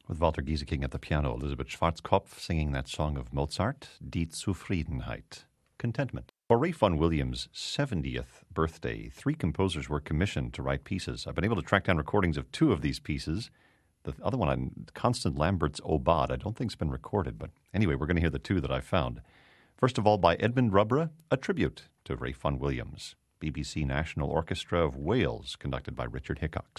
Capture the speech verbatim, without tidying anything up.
with Walter Gieseking at the piano, Elizabeth Schwarzkopf singing that song of Mozart, Die Zufriedenheit, contentment. For Ray Vaughan Williams' seventieth birthday, three composers were commissioned to write pieces. I've been able to track down recordings of two of these pieces. The other one, Constant Lambert's Aubade, I don't think it's been recorded, but anyway, we're going to hear the two that I found. First of all, by Edmund Rubbra, a tribute to Ray Vaughan Williams, B B C National Orchestra of Wales, conducted by Richard Hickox.